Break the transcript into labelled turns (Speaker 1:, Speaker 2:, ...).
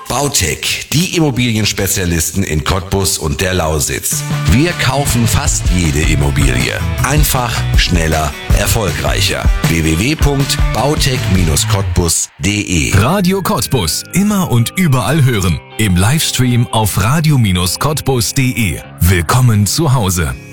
Speaker 1: Bautec, die Immobilienspezialisten in Cottbus und der Lausitz. Wir kaufen fast jede Immobilie. Einfach, schneller, erfolgreicher. www.bautec-cottbus.de
Speaker 2: Radio Cottbus. Immer und überall hören. Im Livestream auf radio-cottbus.de. Willkommen zu Hause.